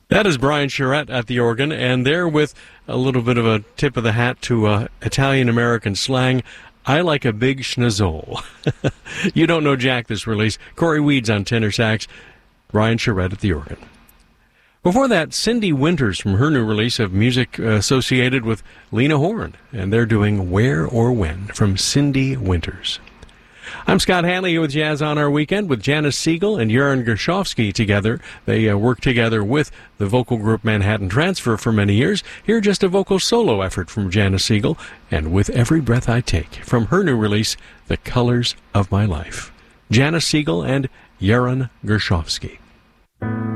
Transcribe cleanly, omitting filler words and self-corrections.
That is Brian Charette at the organ, and there with a little bit of a tip of the hat to Italian-American slang, I like a big schnozzle. You don't know Jack this release. Corey Weeds on tenor sax, Brian Charette at the organ. Before that, Cindy Winters from her new release of music associated with Lena Horne, and they're doing Where or When from Cindy Winters. I'm Scott Hanley here with Jazz on Our Weekend with Janice Siegel and Jaron Gershovsky together. They worked together with the vocal group Manhattan Transfer for many years. Here, just a vocal solo effort from Janice Siegel and With Every Breath I Take from her new release, The Colors of My Life. Janice Siegel and Jaron Gershovsky.